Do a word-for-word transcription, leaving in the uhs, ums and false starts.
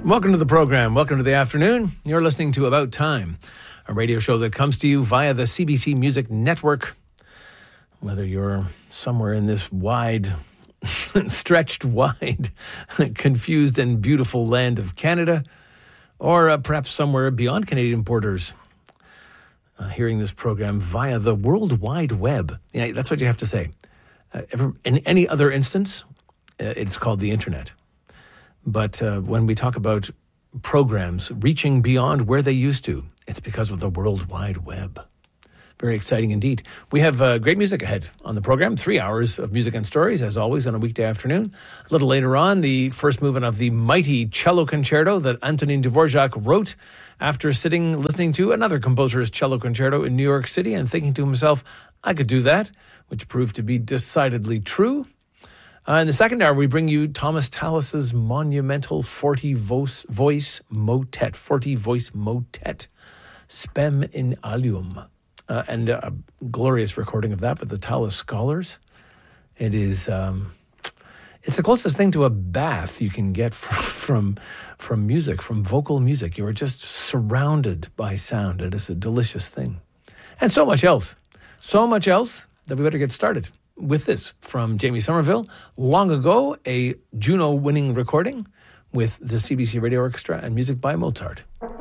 Welcome to the program. Welcome to the afternoon. You're listening to About Time, a radio show that comes to you via the C B C Music Network. Whether you're somewhere in this wide, stretched wide, confused and beautiful land of Canada, or uh, perhaps somewhere beyond Canadian borders, uh, hearing this program via the World Wide Web. Yeah, that's what you have to say. Uh, ever, in any other instance, uh, it's called the internet. But uh, when we talk about programs reaching beyond where they used to, it's because of the World Wide Web. Very exciting indeed. We have uh, great music ahead on the program. Three hours of music and stories, as always, on a weekday afternoon. A little later on, the first movement of the mighty cello concerto that Antonin Dvorak wrote after sitting listening to another composer's cello concerto in New York City and thinking to himself, I could do that, which proved to be decidedly true. Uh, in the second hour, we bring you Thomas Tallis's monumental forty-voice voice motet, forty-voice motet, Spem in Alium, uh, and a glorious recording of that with the Tallis Scholars. It is, um, it's the closest thing to a bath you can get from, from, from music, from vocal music. You are just surrounded by sound. It is a delicious thing. And so much else, so much else that we better get started with this from Jamie Somerville, long ago, a Juno-winning recording with the C B C Radio Orchestra and music by Mozart.